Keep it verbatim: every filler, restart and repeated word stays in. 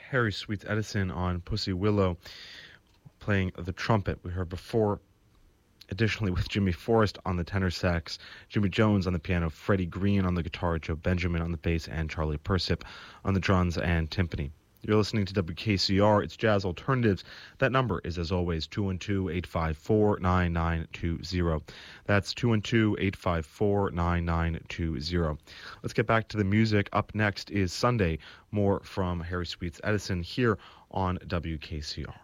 Harry Sweets Edison on Pussy Willow playing the trumpet. We heard before, additionally, with Jimmy Forrest on the tenor sax, Jimmy Jones on the piano, Freddie Green on the guitar, Joe Benjamin on the bass, and Charlie Persip on the drums and timpani. You're listening to W K C R. It's Jazz Alternatives. That number is, as always, two one two, eight five four, nine nine two zero. That's two one two, eight five four, nine nine two zero. Let's get back to the music. Up next is Sunday, more from Harry Sweets Edison here on W K C R.